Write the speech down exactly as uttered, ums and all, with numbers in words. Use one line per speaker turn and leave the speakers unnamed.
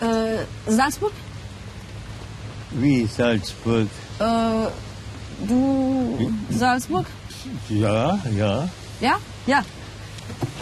Äh, Salzburg?
Wie Salzburg?
Äh, du... Salzburg?
Ja, ja.
Ja? Ja.